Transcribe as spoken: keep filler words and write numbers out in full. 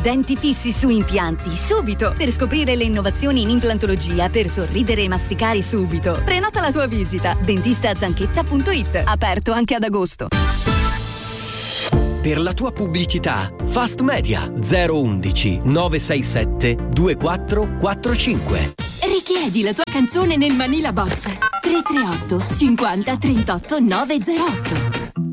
denti fissi su impianti subito, per scoprire le innovazioni in implantologia per sorridere e masticare subito. Prenota la tua visita. dentista zanchetta punto it, aperto anche ad agosto. Per la tua pubblicità, Fast Media zero undici nove sei sette due quattro quattro cinque. Richiedi la tua canzone nel Manila Box tre tre otto cinquanta trentotto nove zero otto.